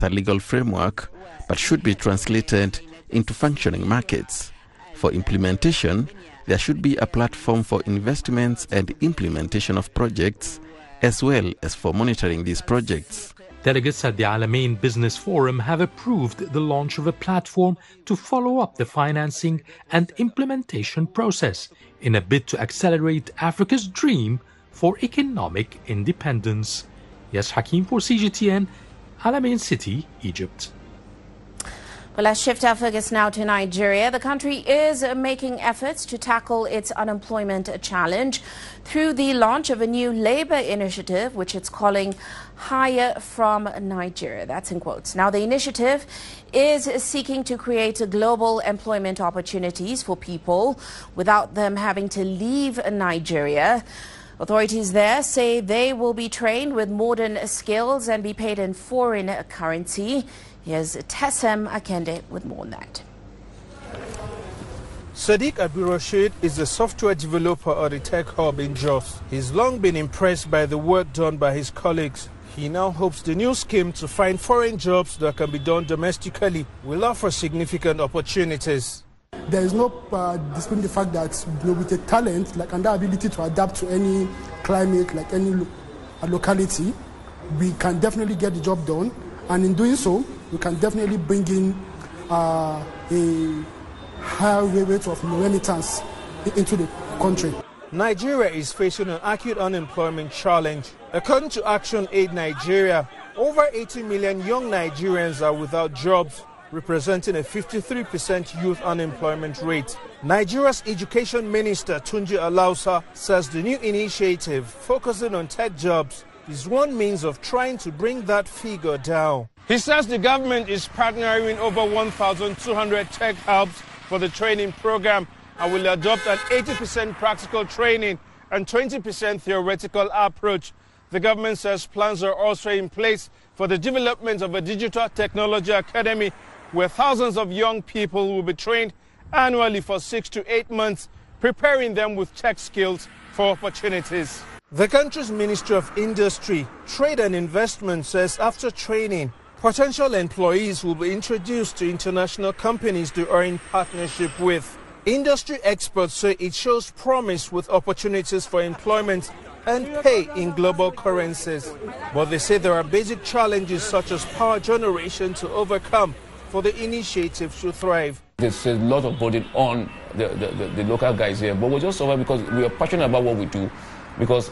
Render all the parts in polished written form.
a legal framework, but should be translated into functioning markets. For implementation, there should be a platform for investments and implementation of projects, as well as for monitoring these projects. Delegates at the Al-Ain Business Forum have approved the launch of a platform to follow up the financing and implementation process in a bid to accelerate Africa's dream for economic independence. Yes, Hakim for CGTN, Al-Ain City, Egypt. Well, let's shift our focus now to Nigeria. The country is making efforts to tackle its unemployment challenge through the launch of a new labor initiative, which it's calling Hire from Nigeria. That's in quotes. Now, the initiative is seeking to create global employment opportunities for people without them having to leave Nigeria. Authorities there say they will be trained with modern skills and be paid in foreign currency. Here's Tessem Akende with more on that. Sadiq Abdurrashid is a software developer at the Tech Hub in Jos. He's long been impressed by the work done by his colleagues. He now hopes the new scheme to find foreign jobs that can be done domestically will offer significant opportunities. There is no disputing the fact that with the talent and the ability to adapt to any climate, like any locality, we can definitely get the job done. And in doing so, we can definitely bring in a higher rate of remittance into the country. Nigeria is facing an acute unemployment challenge. According to Action Aid Nigeria, over 80 million young Nigerians are without jobs, representing a 53% youth unemployment rate. Nigeria's Education Minister Tunji Alausa says the new initiative, focusing on tech jobs, is one means of trying to bring that figure down. He says the government is partnering with over 1,200 tech hubs for the training program and will adopt an 80% practical training and 20% theoretical approach. The government says plans are also in place for the development of a digital technology academy where thousands of young people will be trained annually for 6 to 8 months, preparing them with tech skills for opportunities. The country's Ministry of Industry, Trade and Investment says after training, potential employees will be introduced to international companies they are in partnership with. Industry experts say it shows promise with opportunities for employment and pay in global currencies. But they say there are basic challenges such as power generation to overcome for the initiative to thrive. There's a lot of burden on the local guys here, but we're just over because we are passionate about what we do. Because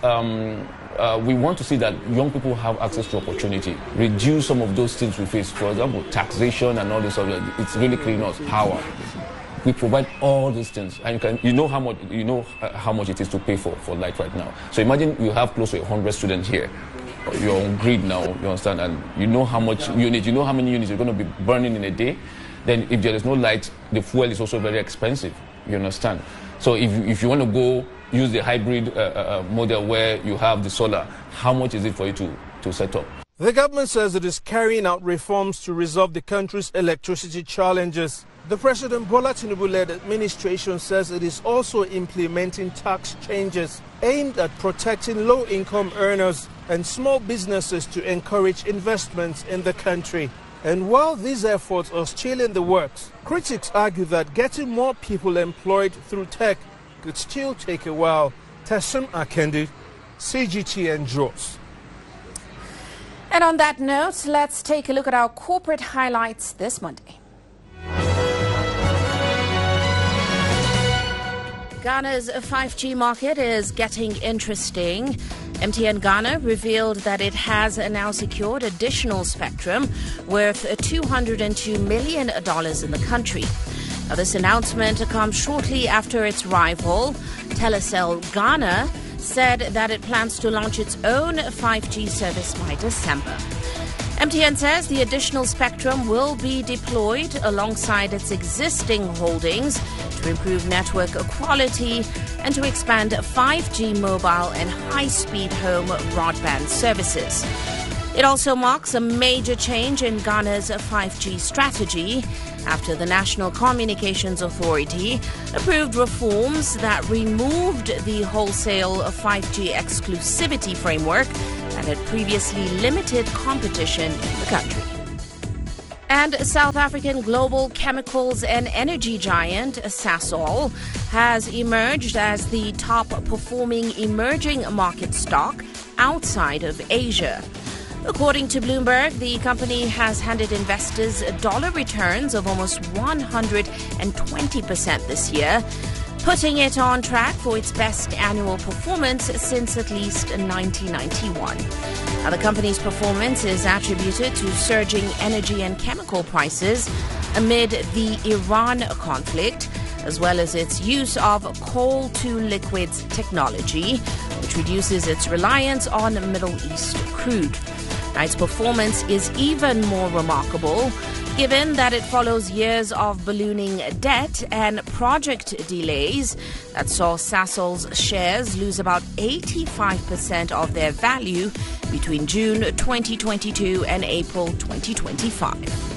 we want to see that young people have access to opportunity, reduce some of those things we face. For example, taxation and all this other. It's really cleaning us power. We provide all these things, and you know how much it is to pay for light right now. So imagine you have close to 100 students here. You're on grid now, you understand, and you know how much units, you know how many units you're going to be burning in a day. Then if there is no light, the fuel is also very expensive. You understand? So if you want to go use the hybrid model where you have the solar, how much is it for you to set up? The government says it is carrying out reforms to resolve the country's electricity challenges. The President Bola Tinubu-led administration says it is also implementing tax changes aimed at protecting low-income earners and small businesses to encourage investments in the country. And while these efforts are still in the works, critics argue that getting more people employed through tech could still take a while. Tessem Akende, CGTN Jos. And on that note, let's take a look at our corporate highlights this Monday. Ghana's 5G market is getting interesting. MTN Ghana revealed that it has now secured additional spectrum worth $202 million in the country. Now, this announcement comes shortly after its rival, Telecel Ghana, said that it plans to launch its own 5G service by December. MTN says the additional spectrum will be deployed alongside its existing holdings to improve network quality and to expand 5G mobile and high-speed home broadband services. It also marks a major change in Ghana's 5G strategy after the National Communications Authority approved reforms that removed the wholesale 5G exclusivity framework that had previously limited competition in the country. And South African global chemicals and energy giant Sasol has emerged as the top performing emerging market stock outside of Asia. According to Bloomberg, the company has handed investors dollar returns of almost 120% this year, putting it on track for its best annual performance since at least 1991. Now, the company's performance is attributed to surging energy and chemical prices amid the Iran conflict, as well as its use of coal-to-liquids technology, which reduces its reliance on Middle East crude. Now, its performance is even more remarkable given that it follows years of ballooning debt and project delays that saw Sasol's shares lose about 85% of their value between June 2022 and April 2025.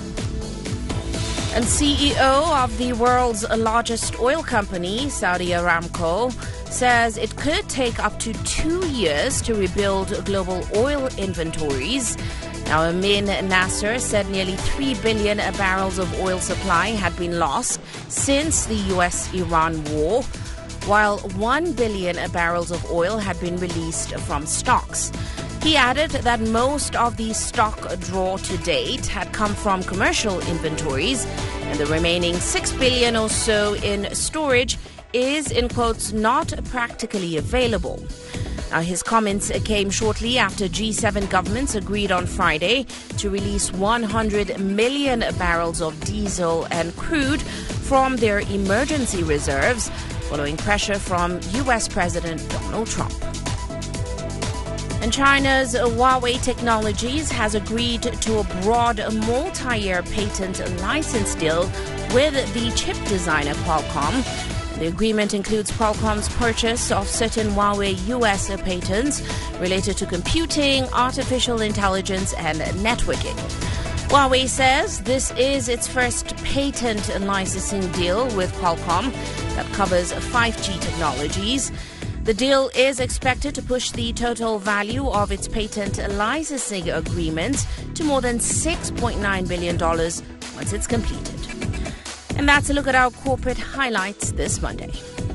And CEO of the world's largest oil company, Saudi Aramco, says it could take up to 2 years to rebuild global oil inventories. Now, Amin Nasser said nearly 3 billion barrels of oil supply had been lost since the U.S.-Iran war, while 1 billion barrels of oil had been released from stocks. He added that most of the stock draw to date had come from commercial inventories, and the remaining 6 billion or so in storage is, in quotes, not practically available. Now, his comments came shortly after G7 governments agreed on Friday to release 100 million barrels of diesel and crude from their emergency reserves, following pressure from U.S. President Donald Trump. And China's Huawei Technologies has agreed to a broad multi-year patent license deal with the chip designer Qualcomm. The agreement includes Qualcomm's purchase of certain Huawei U.S. patents related to computing, artificial intelligence, and networking. Huawei says this is its first patent licensing deal with Qualcomm that covers 5G technologies. The deal is expected to push the total value of its patent licensing agreement to more than $6.9 billion once it's completed. And that's a look at our corporate highlights this Monday.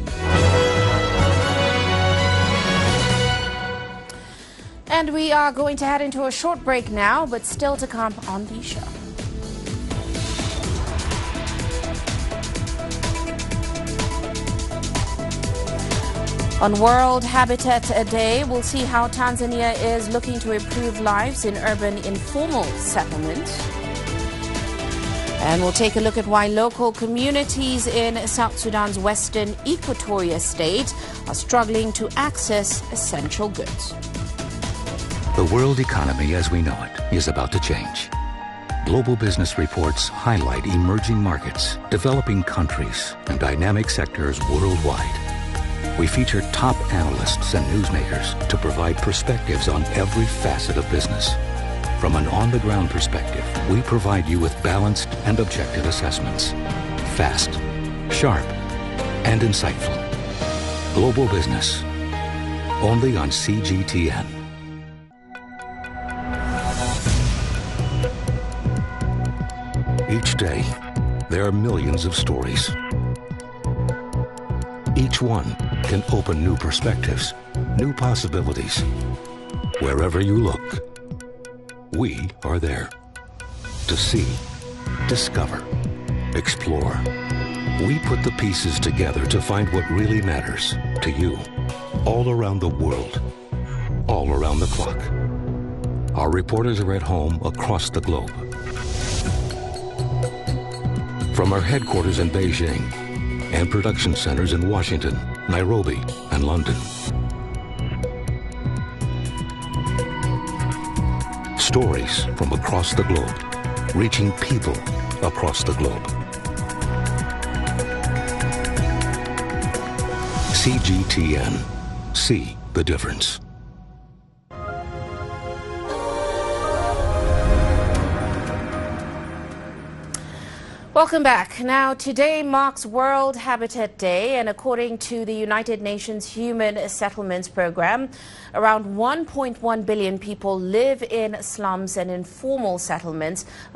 And we are going to head into a short break now, but still to come on the show. On World Habitat Day, we'll see how Tanzania is looking to improve lives in urban informal settlements. And we'll take a look at why local communities in South Sudan's western Equatoria state are struggling to access essential goods. The world economy as we know it is about to change. Global business reports highlight emerging markets, developing countries, and dynamic sectors worldwide. We feature top analysts and newsmakers to provide perspectives on every facet of business. From an on-the-ground perspective, we provide you with balanced and objective assessments. Fast, sharp, and insightful. Global Business. Only on CGTN. Each day, there are millions of stories. Each one can open new perspectives, new possibilities. Wherever you look, we are there to see, discover, explore. We put the pieces together to find what really matters to you, all around the world, all around the clock. Our reporters are at home across the globe. From our headquarters in Beijing and production centers in Washington, Nairobi, and London. Stories from across the globe, reaching people across the globe. CGTN. See the difference. Welcome back. Now, today marks World Habitat Day, and according to the United Nations Human Settlements Program, around 1.1 billion people live in slums and informal settlements